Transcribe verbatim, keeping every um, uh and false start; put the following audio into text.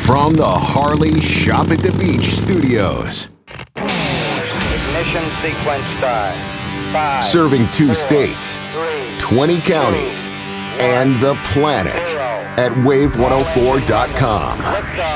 From the Harley Shop at the Beach studios. Ignition sequence start. Five, Serving two four, states, three, twenty counties, and the planet at wave one oh four dot com.